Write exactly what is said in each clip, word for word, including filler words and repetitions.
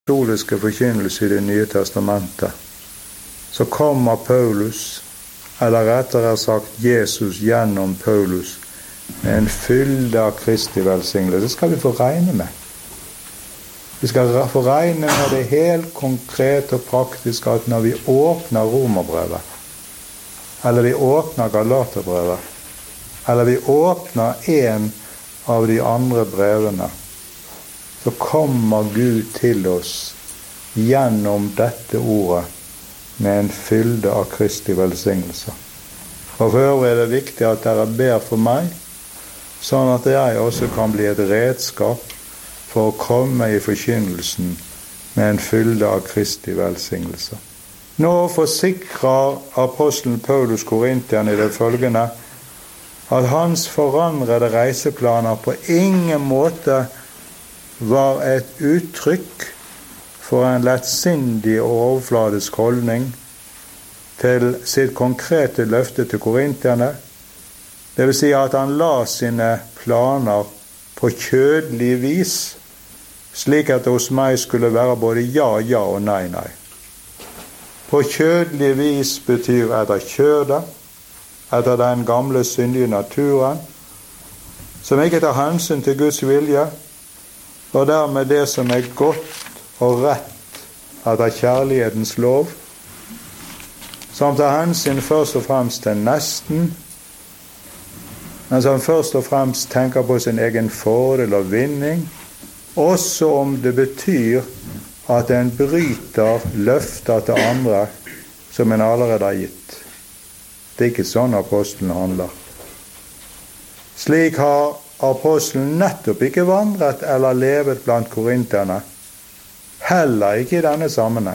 apostoliske forkynnelse i Det nye testamentet, så kommer Paulus, eller rettere sagt Jesus gjennom Paulus, med en fylde av Kristi velsignelse. Det skal vi få regne med. Vi skal få regne med det helt konkret og praktisk at når vi åpner Romerbrevet, eller vi åpner Galaterbrevet, eller vi åpner en av de andre brevene, så kommer Gud til oss gjennom dette ordet med en fylde av Kristi velsignelse. Og for øvrig er det viktig at dere ber for meg, sånn at jeg også kan bli et redskap for å komme i forkynnelsen med en fylde av Kristi velsignelse. Nå forsikrer apostelen Paulus Korintierne i det følgende at hans forandrede reiseplaner på ingen måte var et uttrykk for en lettsindig og overfladisk holdning til sitt konkrete løfte til korintierne. Det vil si at han la sine planer på kjødelig vis, slik at det hos meg skulle være både ja, ja og nei, nei. På kjødelig vis betyr etter kjødet, etter den gamle syndige naturen, som ikke tar hensyn til Guds vilje, og dermed det som er godt og rett etter kjærlighetens lov, som tar hensyn først og fremst til nesten, men som først og fremst tenker på sin egen fordel og vinning, også om det betyr at en bryter løfter til andre som en allerede har gitt. Det er ikke sånn apostelen handler. Slik har apostelen nettopp ikke vandret eller levet blant korinterne, heller ikke i denne sammenheng.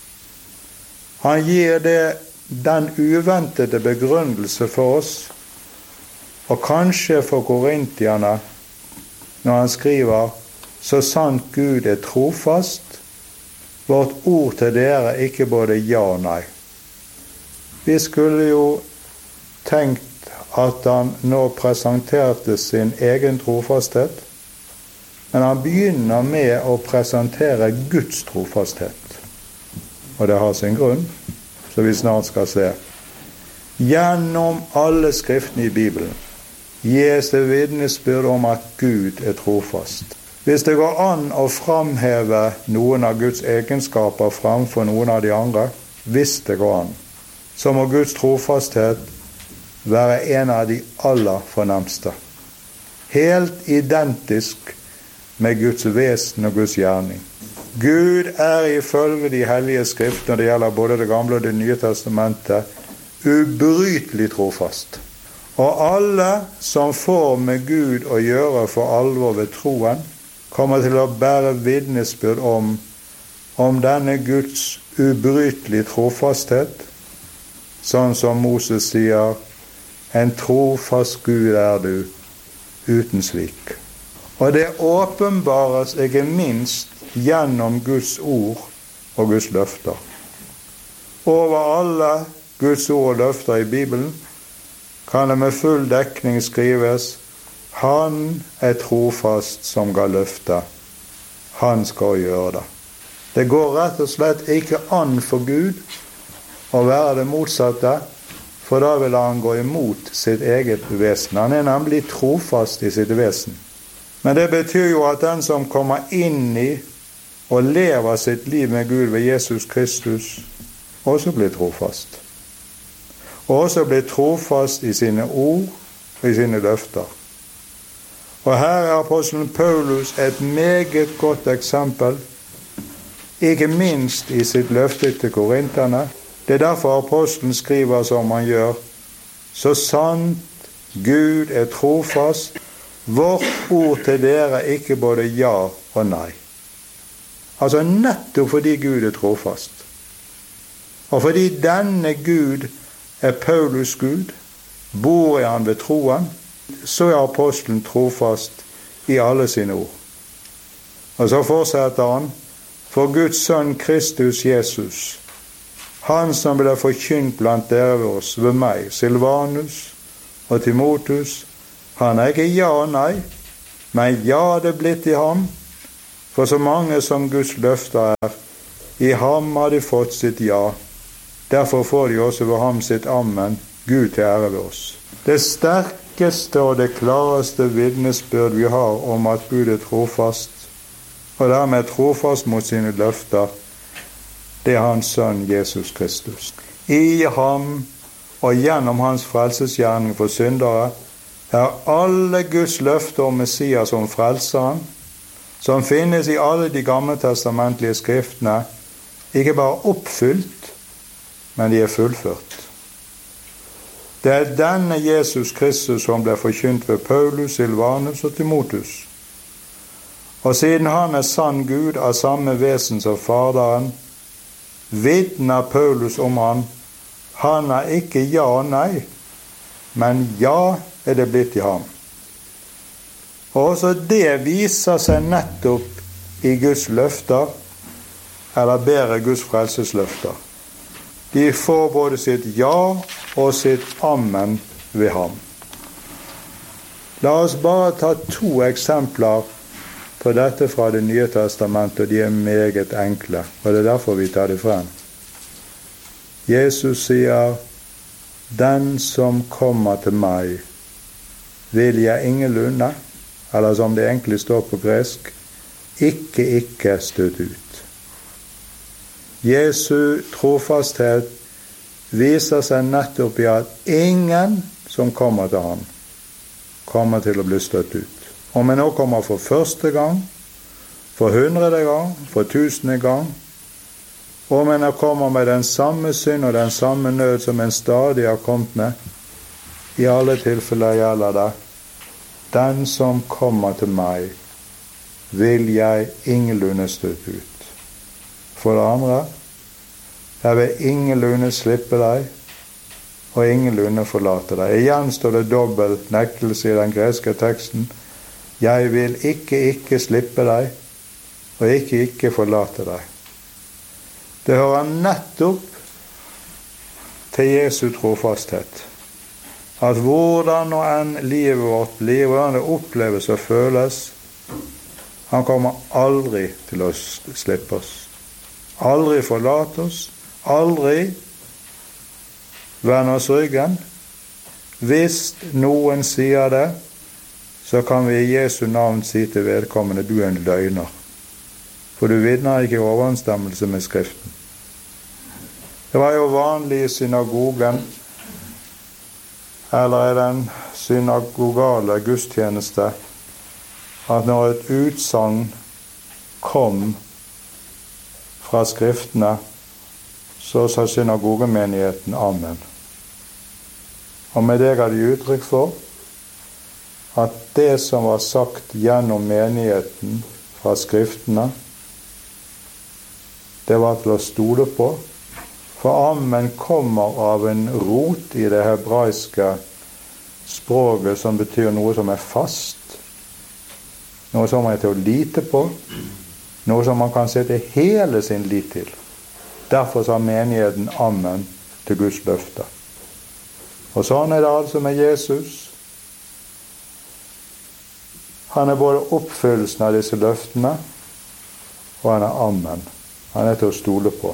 Han gir det den uventede begrunnelse for oss, og kanskje for korintierne, når han skriver, så sant Gud er trofast, vårt ord til dere er ikke både ja og nei. Vi skulle jo tenkt at han nå presenterte sin egen trofasthet, men han begynner med å presentere Guds trofasthet. Og det har sin grunn, så vi snart skal se. Gjennom alle skriftene i Bibelen gis det vitnesbyrd om at Gud er trofast. Hvis det går an å framheve noen av Guds egenskaper framfor noen av de andre, hvis det går an, så må Guds trofasthet være en av de aller fornemste. Helt identisk med Guds vesen og Guds gjerning. Gud er ifølge de hellige skriftene, når det gjelder både det gamle og det nye testamentet, ubrytelig trofast. Og alle som får med Gud å gjøre for alvor ved troen, kommer til å bære vitnesbyrd om, om denne Guds ubrytelige trofasthet, sånn som Moses sier, en trofast Gud er du, uten svik. Og det åpenbares ikke minst gjennom Guds ord og Guds løfter. Over alle Guds ord og løfter i Bibelen kan det med full dekning skrives, han er trofast som ga løfte. Han skal gjøre det. Det går rett og slett ikke an for Gud å være det motsatte, for da vil han gå imot sitt eget vesen. Han er nemlig trofast i sitt vesen. Men det betyr jo at den som kommer inn i og lever sitt liv med Gud ved Jesus Kristus, også blir trofast. Og også blir trofast i sine ord og i sine løfter. Og her er apostelen Paulus et meget godt eksempel, ikke minst i sitt løfte til korinterne. Det er derfor apostelen skriver som han gjør, så sant Gud er trofast, vårt ord til dere er ikke både ja og nei. Altså nettopp fordi Gud er trofast. Og fordi denne Gud er Paulus Gud, bor i han ved troen, så er apostelen trofast i alle sine ord. Og så fortsetter han, for Guds sønn Kristus Jesus, han som ble forkynt blant dere ved oss, ved meg, Silvanus og Timotheus, han er ikke ja og nei, men ja det blitt i ham, For så mange som Guds løfter er, i ham har de fått sitt ja. Derfor får de også ved ham sitt amen, Gud til ære ved oss. Det sterkeste og det klareste vitnesbyrd vi har om at Gud er trofast, og dermed trofast mot sine løfter, det er hans sønn Jesus Kristus. I ham og gjennom hans frelsesgjerning for syndere er alle Guds løfter om Messias som frelseren, som finnes i alle de gammeltestamentlige skriftene, ikke bare oppfylt, men de er fullført. Det er denne Jesus Kristus som ble forkynt ved Paulus, Silvanus og Timotheus. Og siden han er sann Gud av samme vesen som Faderen, vitner Paulus om han. Han er ikke ja og nei, men ja er det blitt i ham. Og også det viser seg nettopp i Guds løfter, eller bedre Guds frelsesløfter. De får både sitt ja og sitt amen ved ham. La oss bare ta to eksempler på dette fra Det nye testamentet, og de er meget enkle, og det er derfor vi tar det frem. Jesus sier, den som kommer til meg, vil jeg ingenlunde, eller som det egentlig står på gresk, ikke, ikke støtt ut. Jesu trofasthet viser seg nettopp i at ingen som kommer til ham, kommer til å bli støtt ut. Om jeg nå kommer for første gang, for hundrede gang, for tusende gang, om jeg nå kommer med den samme synd og den samme nød som en stadig har kommet med, i alle tilfeller gjelder det, den som kommer til meg, vil jeg ingenlunde støtte ut. For det andre, jeg vil ingenlunde slippe deg, og ingenlunde forlate deg. Igjen står det dobbel nektelse i den greske teksten. Jeg vil ikke, ikke slippe deg, og ikke, ikke forlate deg. Det hører nettopp til Jesu trofasthet. At hvordan og enn livet vårt blir, hvordan det oppleves og føles, han kommer aldri til å slippe oss. Aldri forlate oss, aldri vende oss ryggen. Hvis noen sier det, så kan vi i Jesu navn si til vedkommende, du er en løgner. For du vitner ikke i overensstemmelse med Skriften. Det var jo vanlig i synagogen, eller i den synagogale gudstjeneste, at når et utsagn kom fra Skriftene, så sa synagogemenigheten amen. Og med det ga de uttrykk for at det som var sagt gjennom menigheten fra Skriftene, det var til å stole på, for amen kommer av en rot i det hebraiske språket som betyr noe som er fast, noe som er til å lite på, noe som man kan sette hele sin lit til. Derfor sa menigheten amen til Guds løfte. Og sånn er det altså med Jesus. Han er både oppfyllelsen av disse løftene, og han er amen. Han er til å stole på.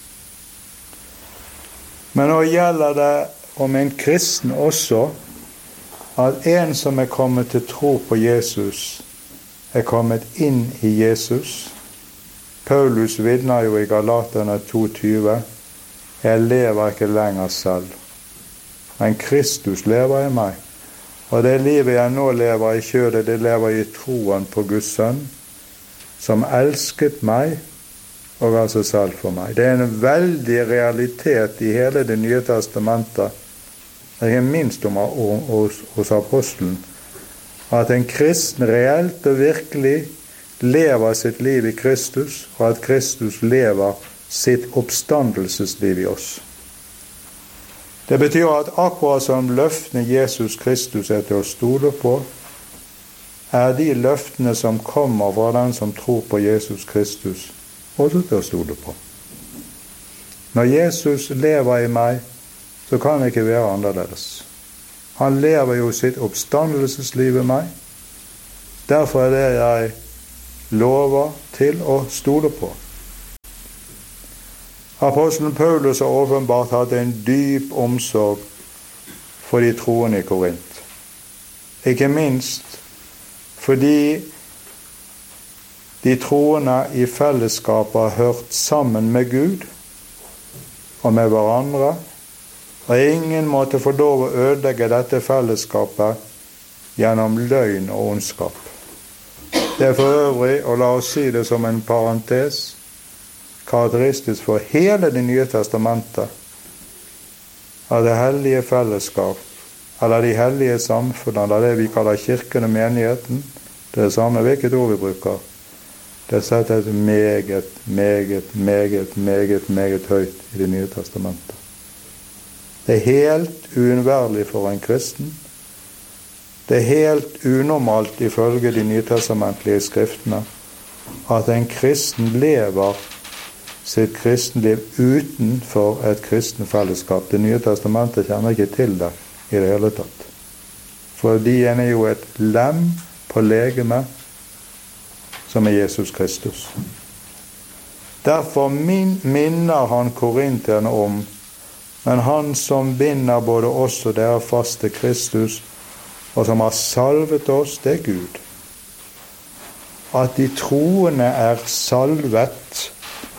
Men nå gjelder det om en kristen også, at en som er kommet til tro på Jesus, er kommet inn i Jesus. Paulus vitner jo i Galaterne to tyve, jeg lever ikke lenger selv, men Kristus lever i meg. Og det livet jeg nå lever i kjødet, det lever i troen på Guds sønn, som elsket meg og ga seg selv for meg. Det er en veldig realitet i hele Det nye testamentet, ikke minst om hos, hos apostelen, at en kristen reelt og virkelig lever sitt liv i Kristus, og at Kristus lever sitt oppstandelsesliv i oss. Det betyr at akkurat som løftene Jesus Kristus er til å stole på, er de løftene som kommer fra den som tror på Jesus Kristus, også til å stole på. Når Jesus lever i meg, så kan det ikke være annerledes. Han lever jo sitt oppstandelsesliv i meg. Derfor er det jeg lover til å stole på. Apostelen Paulus har åpenbart hatt en dyp omsorg for de troende i Korint. Ikke minst fordi de troende i fellesskap har hørt sammen med Gud og med hverandre, og ingen måtte få lov å ødelegge dette fellesskapet gjennom løgn og ondskap. Det er for øvrig, og la oss si det som en parentes, karakteristisk for hele Det nye testamentet, at det hellige fellesskap, eller de hellige samfunn, eller det vi kaller kirken og menigheten, det er det samme hvilket ord vi bruker. Det settes meget, meget, meget, meget, meget høyt i Det nye testamentet. Det er helt uunnværlig for en kristen. Det er helt unormalt ifølge de nytestamentlige skriftene at en kristen lever sitt kristenliv utenfor et kristen fellesskap. Det nye testamentet kjenner ikke til det i det hele tatt. For de er jo et lem på legeme som er Jesus Kristus. Derfor min, minner han korinterne om, men han som binder både oss og dere fast til Kristus, og som har salvet oss, det er Gud. At de troende er salvet,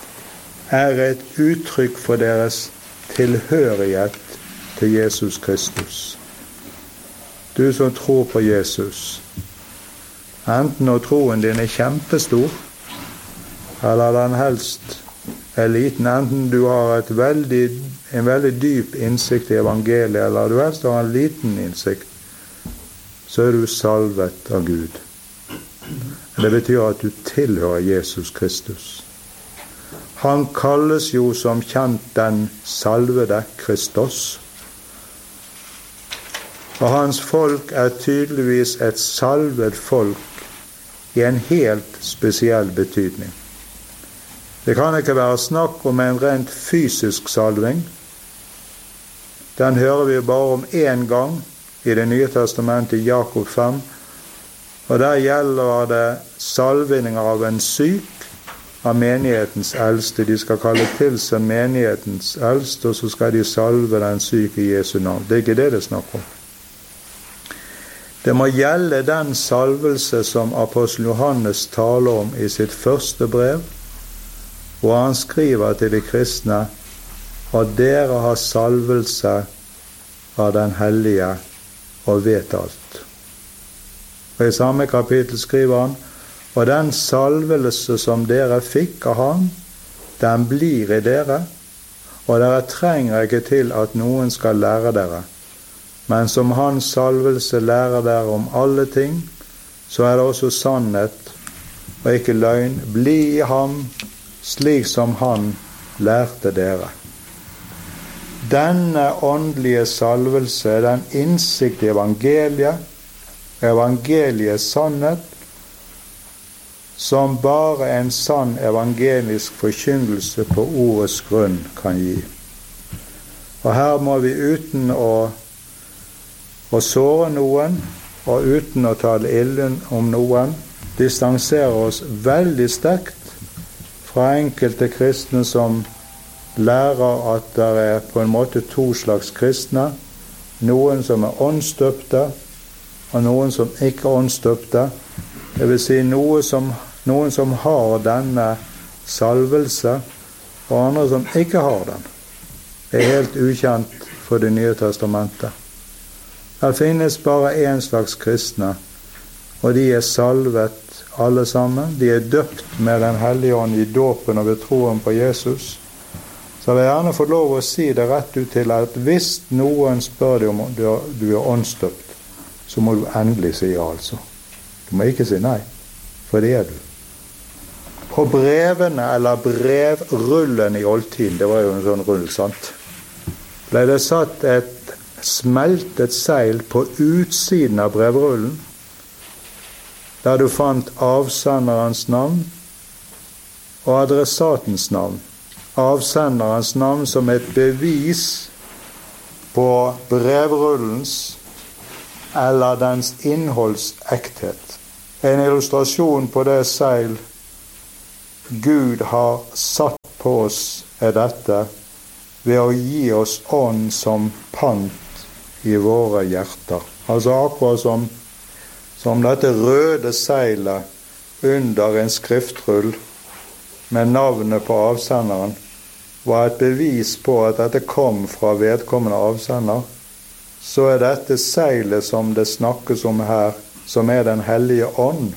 er et uttrykk for deres tilhørighet til Jesus Kristus. Du som tror på Jesus, enten når troen din er kjempestor, eller den helst er liten, enten du har et veldig, en veldig dyp innsikt i evangeliet, eller du helst har en liten innsikt, så er du salvet av Gud. Det betyr at du tilhører Jesus Kristus. Han kalles jo som kjent den salvede Kristus. Og hans folk er tydeligvis et salvet folk i en helt spesiell betydning. Det kan ikke være snakk om en rent fysisk salving. Den hører vi bare om en gang i Det nye testamentet, Jakob fem, og der gjelder det salving av en syk av menighetens eldste. De skal kalle til seg menighetens eldste, og så skal de salve den syke i Jesu navn. Det er ikke det det snakker om. Det må gjelde den salvelse som apostel Johannes taler om i sitt første brev, hvor han skriver til de kristne at dere har salvelse av den hellige og vet alt. Og i samme kapittel skriver han, og den salvelse som dere fikk av ham, den blir i dere, og dere trenger ikke til at noen skal lære dere. Men som hans salvelse lærer dere om alle ting, så er det også sannhet og ikke løgn. Bli i ham, slik som han lærte dere. Denne åndelige salvelse er den innsikt i evangeliet, evangeliets sannhet, som bare en sann evangelisk forkynnelse på ordets grunn kan gi. Og her må vi uten å, å såre noen, og uten å tale ille om noen, distansere oss veldig sterkt fra enkelte kristne som lærer at det er på en måte to slags kristne, noen som er åndsdøpte, og noen som ikke er åndsdøpte. Det vil si noe som, noen som har denne salvelse, og andre som ikke har den. Det er helt ukjent for Det nye testamentet. Det finnes bare en slags kristne, og de er salvet alle sammen. De er døpt med den hellige ånd i dåpen og ved troen på Jesus. Så jeg vil gjerne få lov å si det rett ut til at hvis noen spør deg om du er, du er åndsdøpt, så må du endelig si ja, altså. Du må ikke si nei, for det er du. På brevene, eller brevrullen i oldtiden, det var jo en sånn rull, sant? Ble det satt et smeltet seil på utsiden av brevrullen, der du fant avsenderens navn og adressatens navn. Avsenderens navn som et bevis på brevrullens eller dens innholds ekthet. En illustrasjon på det seil Gud har satt på oss er dette, ved å gi oss ånd som pant i våre hjerter. Altså akkurat som, som dette røde seilet under en skriftrull med navnet på avsenderen var et bevis på at dette kom fra vedkommende avsender, så er dette seilet som det snakkes om her, som er den hellige ånd.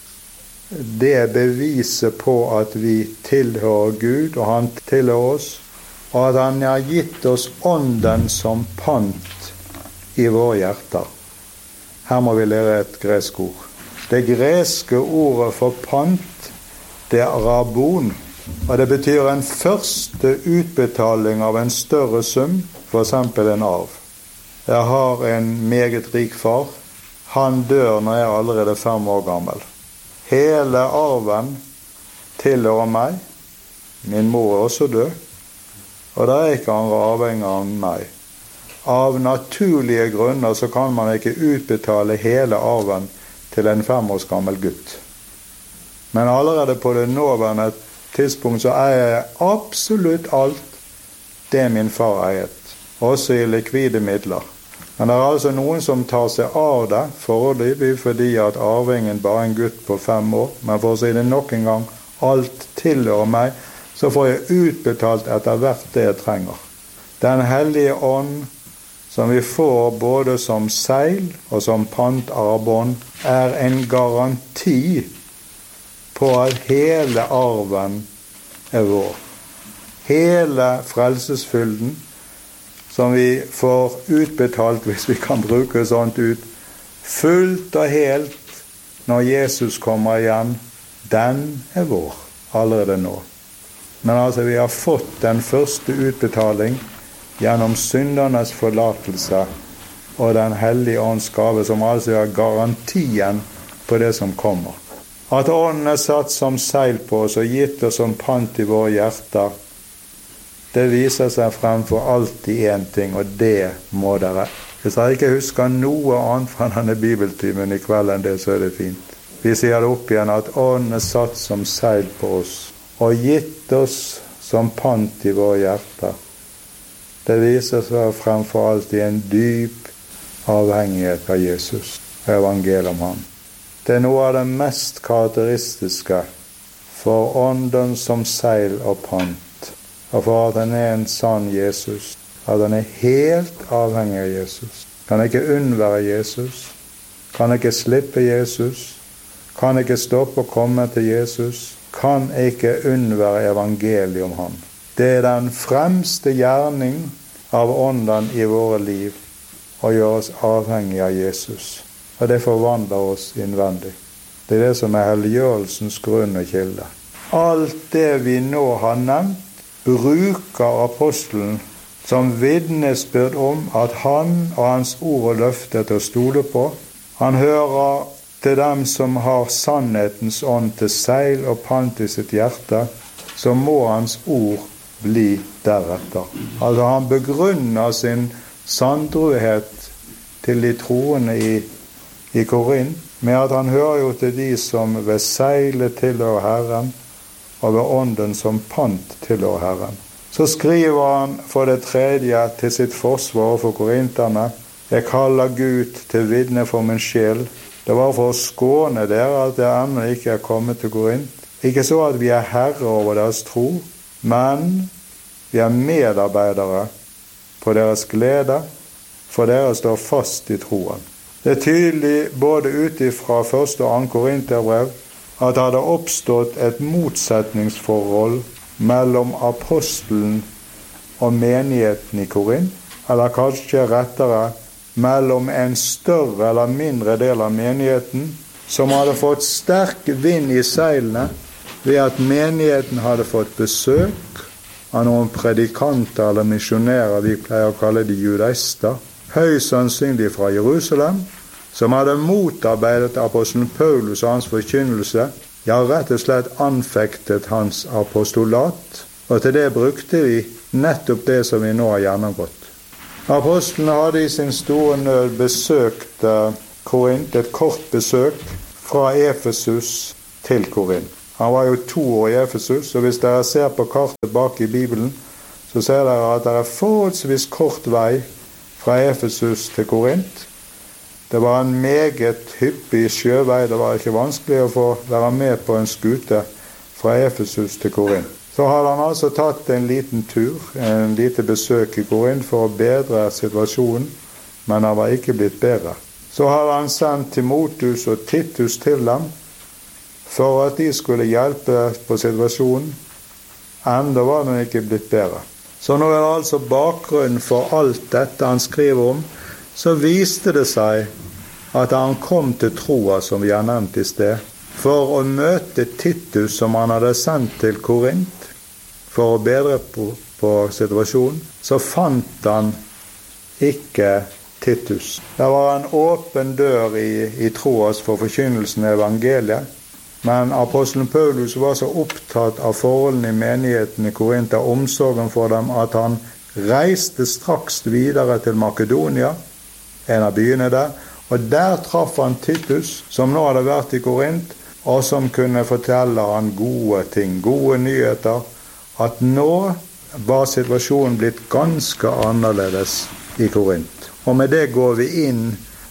Det er beviset på at vi tilhører Gud, og han tilhører oss, og at han har gitt oss ånden som pant i våre hjerter. Her må vi lære et gresk ord. Det greske ordet for pant, det er rabon, og det betyr en første utbetaling av en større sum, for eksempel en arv. Jeg har en meget rik far. Han dør når jeg er allerede fem år gammel. Hele arven tilhører meg. Min mor er også død, og da er ikke han avhengig av meg. Av naturlige grunner så kan man ikke utbetale hele arven til en fem års gammel gutt. Men allerede på det nåværende tidspunkt så eier jeg absolutt alt det min far eiet, også i likvide midler. Men det er altså noen som tar seg av det foreløpig fordi at arvingen bare er en gutt på fem år, men for å si det nok en gang, alt tilhører meg, så får jeg utbetalt etter hvert det jeg trenger. Den hellige ånd som vi får både som seil og som pantarvbånd, er en garanti på at hele arven er vår. Hele frelsesfylden som vi får utbetalt, hvis vi kan bruke sånt ut, fullt og helt når Jesus kommer igjen, den er vår allerede nå. Men altså vi har fått den første utbetaling gjennom syndernes forlatelse og den hellige ånds gave, som altså er garantien på det som kommer. At ånden er satt som seil på oss og gitt oss som pant i våre hjerter, det viser seg fremfor alltid en ting, og det må dere. Hvis dere ikke husker noe annet fra denne bibeltimen i kveld enn det, så er det fint. Vi sier det opp igjen, at ånden er satt som seil på oss og gitt oss som pant i våre hjerter. Det viser seg fremfor alt i en dyp avhengighet av Jesus og evangeliet om ham. Det er noe av det mest karakteristiske for ånden som seil og pant, og for at han er en sann Jesus, at han er helt avhengig av Jesus. Kan ikke unnvære Jesus, kan ikke slippe Jesus, kan ikke stoppe å komme til Jesus, kan ikke unnvære evangeliet om ham. Det er den fremste gjerning av ånden i våre liv, å gjøre oss avhengig av Jesus. Og det forvandler oss innvendig. Det er det som er helliggjørelsens grunn og kilde. Alt det vi nå har nevnt, bruker apostelen som vitnesbyrd om at han og hans ord og løfte til å stole på. Han hører til dem som har sannhetens ånd til seil og pant i sitt hjerte, så må hans ord bli deretter. Altså han begrunner sin sanndruhet til de troende i, i Korint, med at han hører jo til de som ved seilet tilhører Herren, og ved ånden som pant tilhører Herren. Så skriver han for det tredje til sitt forsvar for korinterne: Jeg kaller Gud til vitne for min sjel. Det var for å skåne dere at jeg ennå ikke er kommet til Korint. Ikke så at vi er herre over deres tro, men vi er medarbeidere på deres glede, for dere står fast i troen. Det er tydelig både ut ifra første og andre Korinterbrev at det hadde oppstått et motsetningsforhold mellom apostelen og menigheten i Korint, eller kanskje rettere mellom en større eller mindre del av menigheten som hadde fått sterk vind i seilene ved at menigheten hadde fått besøk av noen predikanter eller misjonærer, vi pleier å kalle de judaister, høyst sannsynlig fra Jerusalem, som hadde motarbeidet apostelen Paulus og hans forkynnelse, ja, rett og slett anfektet hans apostolat, og til det brukte vi nettopp det som vi nå har gjennomgått. Apostelen hadde i sin store nød besøkt Korint, et kort besøk, fra Efesus til Korint. Han var jo to år i Efesus, og hvis dere ser på kartet bak i Bibelen, så ser dere at det er forholdsvis kort vei fra Efesus til Korint. Det var en meget hyppig sjøvei, det var ikke vanskelig å få være med på en skute fra Efesus til Korint. Så hadde han altså tatt en liten tur, en lite besøk i Korint for å bedre situasjonen, men han var ikke blitt bedre. Så hadde han sendt Timotheus og Titus til dem, for at de skulle hjelpe på situasjonen. Enda var den ikke blitt bedre. Så nå er det altså bakgrunnen for alt dette han skriver om, så viste det seg at han kom til troa, som vi har nevnt i sted, for å møte Titus, som han hadde sendt til Korint, for å bedre på, på situasjonen. Så fant han ikke Titus. Det var en åpen dør i, i troas for forkynnelsen av evangeliet, men apostelen Paulus var så opptatt av forholdene i menigheten i Korint, av omsorgen for dem, at han reiste straks videre til Makedonia, en av byene der, og der traff han Titus, som nå hadde vært i Korint, og som kunne fortelle han gode ting, gode nyheter, at nå var situasjonen blitt ganske annerledes i Korint. Og med det går vi inn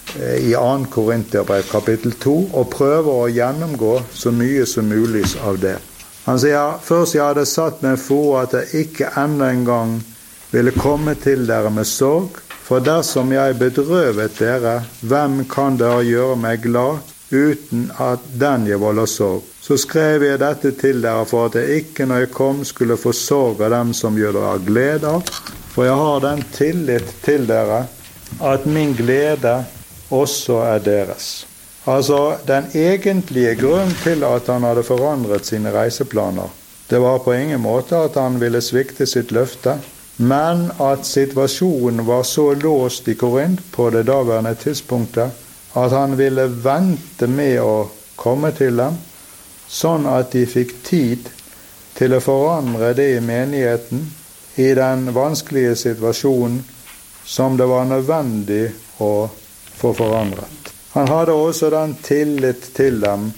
i andre Korinterbrev kapittel to og prøver å gjennomgå så mye som mulig av det. Han sier, først jeg hadde satt meg for at jeg ikke enda en gang ville komme til dere med sorg, for dersom jeg bedrøvet dere, hvem kan dere gjøre meg glad uten at den jeg volder sorg? Så skrev jeg dette til dere for at jeg ikke når jeg kom skulle få sorg av dem som gjør dere glede av, for jeg har den tillit til dere at min glede også er deres. Altså, den egentlige grunn til at han hadde forandret sine reiseplaner, det var på ingen måte at han ville svikte sitt løfte, men at situasjonen var så låst i Korint på det daværende tidspunktet, at han ville vente med å komme til dem, sånn at de fikk tid til å forandre det i menigheten, i den vanskelige situasjonen som det var nødvendig å få forandret. Han hadde også den tillit til dem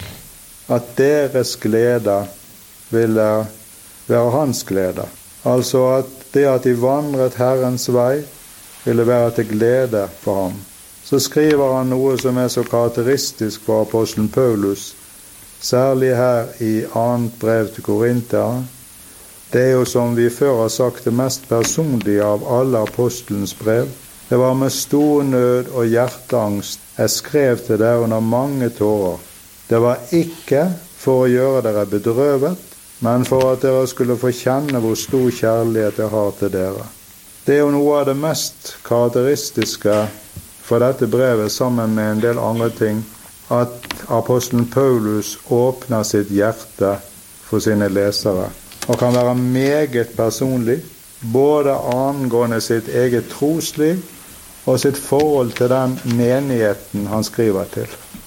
at deres glede ville være hans glede. Altså at det at de vandret Herrens vei ville være til glede for ham. Så skriver han noe som er så karakteristisk for apostelen Paulus, særlig her i annet brev til Korinterne. Det er jo, som vi før har sagt, det mest personlige av alle apostelens brev. Det var med stor nød og hjerteangst jeg skrev til dere under mange tårer. Det var ikke for å gjøre dere bedrøvet, men for at dere skulle få kjenne hvor stor kjærlighet jeg har til dere. Det er jo noe av det mest karakteristiske for dette brevet, sammen med en del andre ting, at apostelen Paulus åpner sitt hjerte for sine lesere, og kan være meget personlig, både angående sitt eget trosliv og sitt forhold til den menigheten han skriver til.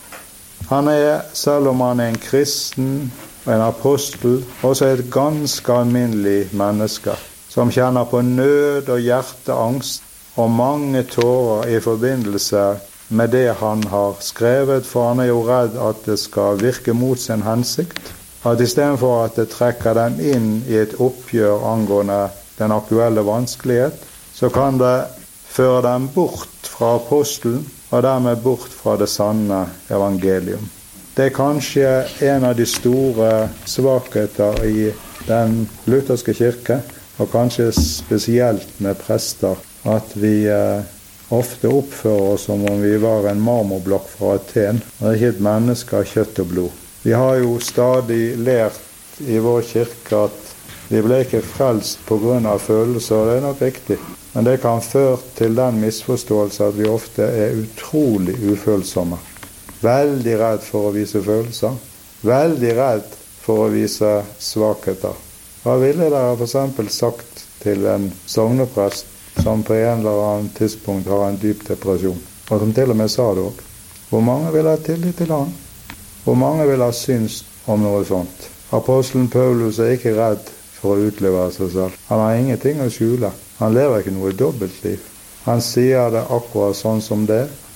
Han er, selv om han er en kristen og en apostel, også et ganske alminnelig menneske, som kjenner på nød og hjerteangst og mange tårer i forbindelse med det han har skrevet, for han er jo redd at det skal virke mot sin hensikt, at i stedet for at det trekker dem inn i et oppgjør angående den aktuelle vanskelighet, så kan det føre dem bort fra apostelen, og dermed bort fra det sanne evangelium. Det er kanskje en av de store svakheter i den lutherske kirke, og kanskje spesielt med prester, at vi eh, ofte oppfører oss som om vi var en marmorblokk fra Aten, og ikke et menneske av kjøtt og blod. Vi har jo stadig lært i vår kirke at vi ble ikke frelst på grunn av følelser, og det er nok riktig. Men det kan føre til den misforståelse at vi ofte er utrolig ufølsomme. Veldig redd for å vise følelser. Veldig redd for å vise svakheter. Hva ville dere for eksempel sagt til en sogneprest som på en eller annen tidspunkt har en dyp depresjon, og som til og med sa det også? Hvor mange vil ha tillit til han? Hvor mange vil ha syns om noe sånt? Apostelen Paulus er ikke redd for å utlevere seg selv. Han har ingenting å skjule. Han lever ikke noe dobbeltliv. Han sier det akkurat sånn som det,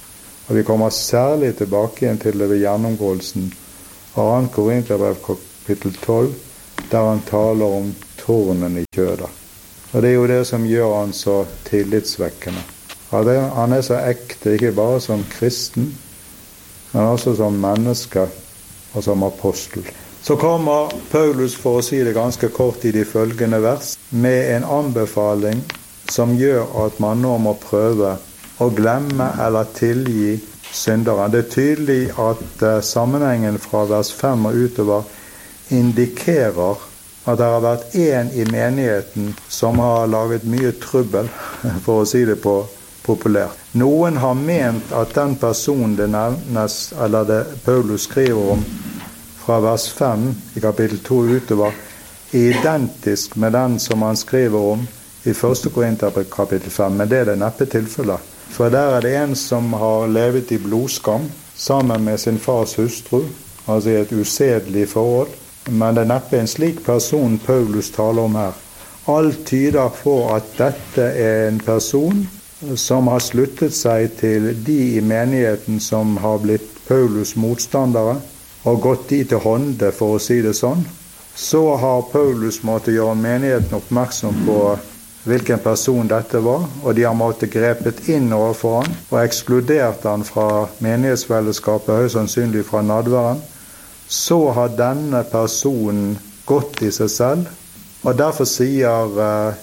Og vi kommer særlig tilbake igjen til det ved gjennomgåelsen av andre Korinterbrev kapittel tolv, der han taler om tornen i kjødet. Og det er jo det som gjør han så tillitsvekkende. Han er så ekte, ikke bare som kristen, men også som menneske og som apostel. Så kommer Paulus, for å si det ganske kort i de følgende vers, med en anbefaling som gjør at man nå må prøve å glemme eller tilgi synderen. Det er tydelig at uh, sammenhengen fra vers fem og utover indikerer at det har vært en i menigheten som har laget mye trubbel, for å si det på populært. Noen har ment at den personen det nevnes, eller det Paulus skriver om fra vers fem i kapittel to utover, er identisk med den som han skriver om i første Korinterbrev kapittel fem, men det er det neppe tilfellet. For der er det en som har levet i blodskam sammen med sin fars hustru, altså i et usedelig forhold, men det er neppe en slik person Paulus taler om her. Alt tyder på at dette er en person som har sluttet seg til de i menigheten som har blitt Paulus motstandere, og gått de til hånde, for å si det sånn. Så har Paulus måttet gjøre menigheten oppmerksom på hvilken person dette var, og de har måttet grepet inn overfor han, og ekskludert han fra menighetsfellesskapet, høyst sannsynlig fra nadværen. Så har denne personen gått i seg selv, og derfor sier eh,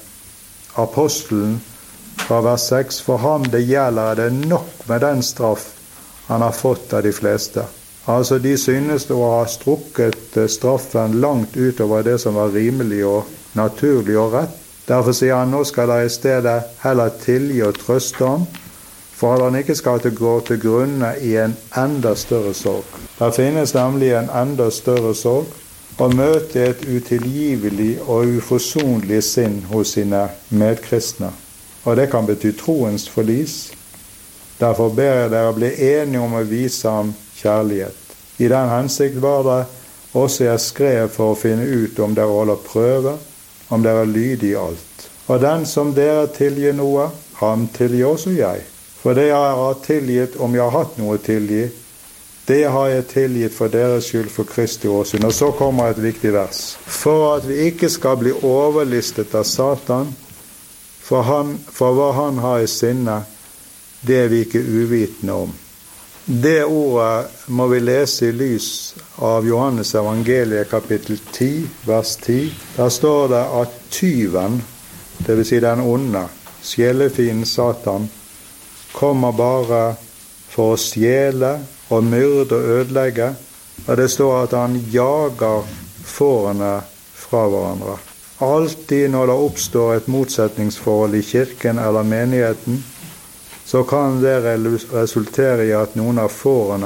apostelen fra vers seks, for ham det gjelder er det nok med den straff han har fått av de fleste. Altså de synes å ha strukket straffen langt utover det som var rimelig og naturlig og rett. Derfor sier han, nå skal dere i stedet heller tilgi og trøste ham, for at han ikke skal gå til grunne i en enda større sorg. Der finnes nemlig en enda større sorg, å møte et utilgivelig og uforsonlig sinn hos sine medkristne. Og det kan bety troens forlis. Derfor ber jeg dere bli enige om å vise ham kjærlighet. I den hensikt var det også jeg skrev for å finne ut om dere holder prøve, om dere er lydige i alt. Og den som dere tilgir noe, ham tilgir også jeg. For det jeg har tilgitt, om jeg har hatt noe tilgi, det har jeg tilgitt for deres skyld for Kristi åsyn. Og så kommer et viktig vers. For at vi ikke skal bli overlistet av Satan, for, han, for hva han har i sinne, det er vi ikke uvitende om. Det ordet må vi lese i lys av Johannes evangeliet kapittel ti, vers ti. Der står det at tyven, det vil si den onde, sjelefienden Satan, kommer bare for å stjele og myrde og ødelegge, og det står at han jager fårene fra hverandre. Alltid når det oppstår et motsetningsforhold i kirken eller menigheten, så kan det resultere i at noen av fårene,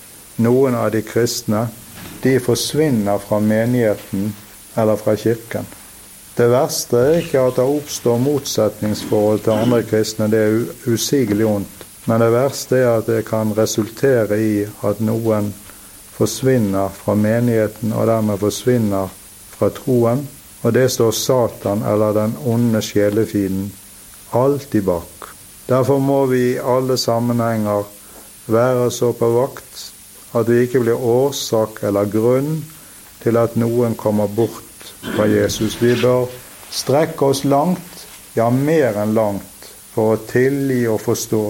noen av de kristne, de forsvinner fra menigheten eller fra kirken. Det verste er ikke at det oppstår motsetningsforhold til andre kristne, det er usigelig ondt. Men det verste er at det kan resultere i at noen forsvinner fra menigheten og dermed forsvinner fra troen, og det står Satan eller den onde sjelefienden alltid bak. Derfor må vi i alle sammenhenger være så på vakt at vi ikke blir årsak eller grunn til at noen kommer bort fra Jesus. Vi bør strekke oss langt, ja mer enn langt, for å tilgi og forstå,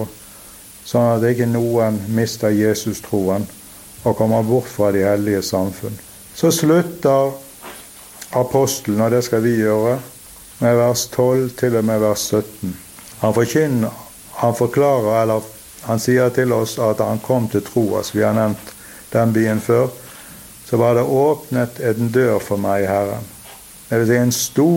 sånn at ikke noen mister Jesus-troen og kommer bort fra de hellige samfunn. Så slutter apostelen, og det skal vi gjøre, med vers tolv til og med vers sytten. Han forkynner, han forklarer, eller han sier til oss at han kom til Troas. Vi har nevnt den byen før. Så var det åpnet en dør for meg i Herren. Det vil si en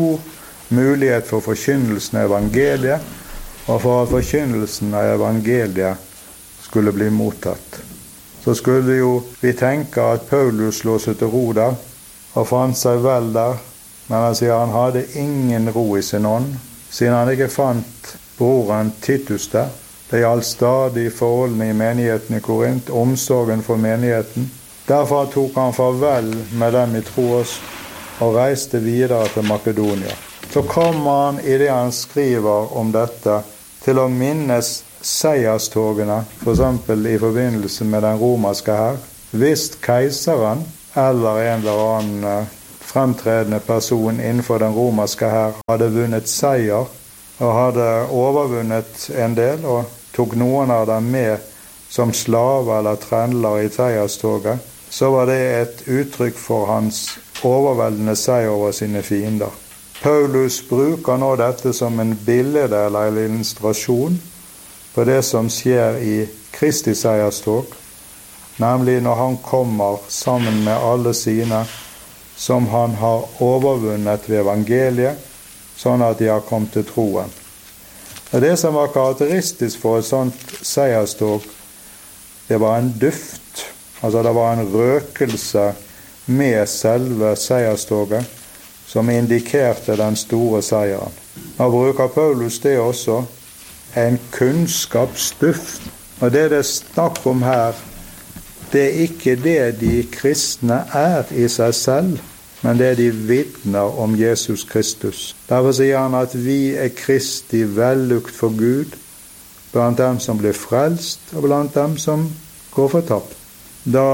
stor mulighet for forkynnelsen av evangeliet, og for at forkynnelsen av evangeliet skulle bli mottatt. Så skulle jo vi tenke at Paulus lå seg til ro der, og fant seg vel der, men han sier han hadde ingen ro i sin ånd, siden han ikke fant broren Titus der. Det gjaldt stadig forholdene i menigheten i Korint, omsorgen for menigheten. Derfor tok han farvel med dem i Troas og reiste videre til Makedonia. Så kommer han i det han skriver om dette til å minnes seierstogene, for eksempel i forbindelse med den romerske hær. Hvis keiseren eller en eller annen fremtredende person innenfor den romerske hær hadde vunnet seier og hadde overvunnet en del og tok noen av dem med som slaver eller trendler i seierstoget, så var det et uttrykk for hans overveldende seier over sine fiender. Paulus bruker nå dette som en bilde eller en illustrasjon på det som skjer i Kristi seierstog, nemlig når han kommer sammen med alle sine som han har overvunnet ved evangeliet, sånn at de har kommet til troen. Og det som var karakteristisk for et sånt seierstog, det var en duft, altså det var en røkelse med selve seierstoget, som indikerte den store seieren. Nå bruker Paulus det også, en kunnskapsduft. Og det det er snakk om her, det er ikke det de kristne er i seg selv, men det de vitner om Jesus Kristus. Derfor sier han at vi er Kristi vellukt for Gud, blant dem som blir frelst, og blant dem som går fortapt. Da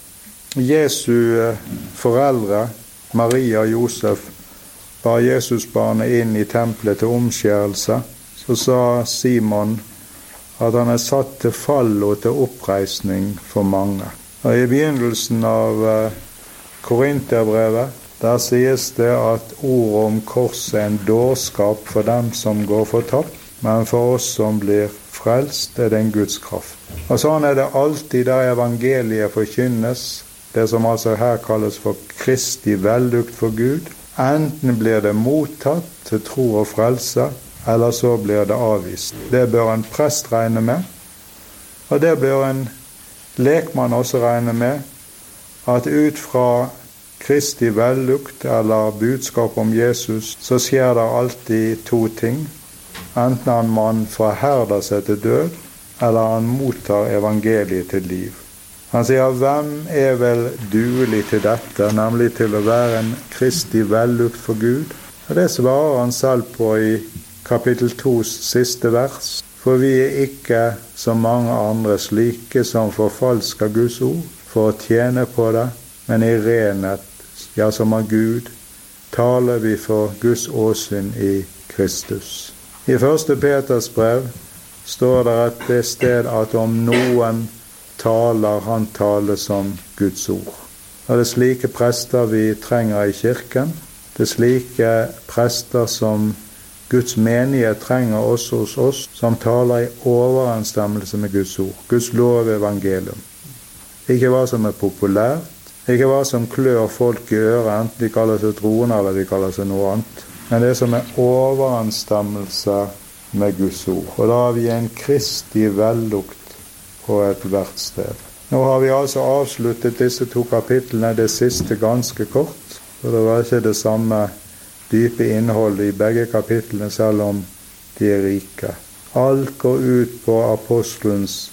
Jesu foreldre, Maria og Josef, bar Jesusbarnet inn i tempelet til omskjærelse, så sa Simon at han er satt til fall og til oppreisning for mange. Og i begynnelsen av Korinterbrevet, der sies det at ordet om korset er en dårskap for dem som går fortapt, men for oss som blir frelst er det en Guds kraft. Og sånn er det alltid der evangeliet forkynnes, det som altså her kalles for Kristi vellukt for Gud. Enten blir det mottatt til tro og frelse, eller så blir det avvist. Det bør en prest regne med, og det bør en lekmann også regne med, at ut fra Kristi vellukt eller budskap om Jesus, så skjer det alltid to ting. Enten han man forherder seg til død, eller han mottar evangeliet til liv. Han sier, hvem er vel duelig til dette, nemlig til å være en Kristi vellukt for Gud? Og det svarer han selv på i kapittel tos siste vers. For vi er ikke som mange andre slike som forfalsker Guds ord for å tjene på det, men i renhet, ja som av Gud, taler vi for Guds åsyn i Kristus. I første Peters brev står det et det sted at om noen taler, han taler som Guds ord. Og det er slike prester vi trenger i kirken. Det er slike prester som Guds menighet trenger også hos oss, som taler i overensstemmelse med Guds ord, Guds lov og evangelium. Ikke hva som er populært, ikke hva som klør folk i øret, enten de kaller seg troende eller de kaller seg noe annet, men det som er overensstemmelse med Guds ord. Og da har vi en Kristi vellukt på et hvert sted. Nå har vi altså avsluttet disse to kapitlene, det siste ganske kort, og det var ikke det samme dype innholdet i begge kapitlene, selv om de er rike. Alt går ut på apostelens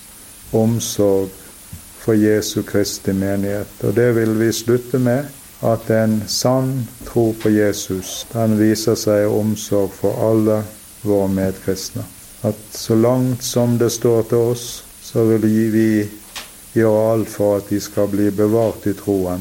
omsorg for Jesu Kristi menighet. Og det vil vi slutte med, at en sann tro på Jesus, den viser seg omsorg for alle våre medkristne. At så langt som det står til oss, så vil vi gjøre alt for at de skal bli bevart i troen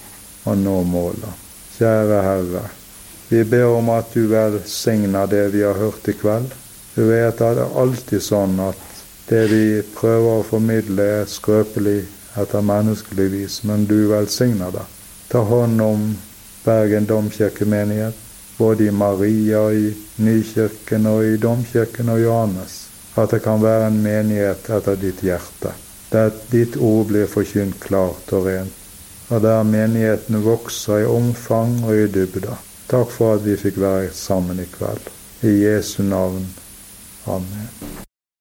og nå målet. Kjære Herre, vi ber om at du velsigner det vi har hørt i kveld. Du vet at det er alltid sånn at det vi prøver å formidle er skrøpelig etter menneskelig vis, men du velsigner det. Ta hånd om Bergen domkirkemenighet, både i Maria, i Nykirken og i domkirken og Johannes, at det kan være en menighet etter ditt hjerte, der ditt ord blir forkynt klart og rent, og der menigheten vokser i omfang og i dybde. Takk for at vi fikk være sammen i kveld. I Jesu navn. Amen.